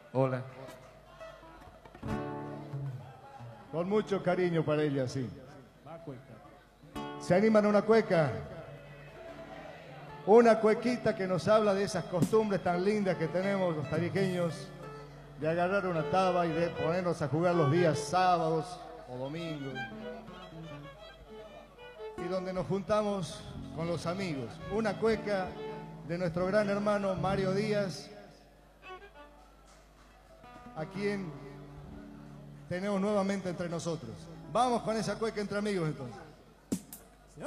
Hola. Con mucho cariño para ella, sí. ¿Se animan a una cueca? Una cuequita que nos habla de esas costumbres tan lindas que tenemos los tarijeños, de agarrar una taba y de ponernos a jugar los días sábados o domingos. Y donde nos juntamos con los amigos. Una cueca de nuestro gran hermano Mario Díaz, a quien tenemos nuevamente entre nosotros. Vamos con esa cueca entre amigos entonces.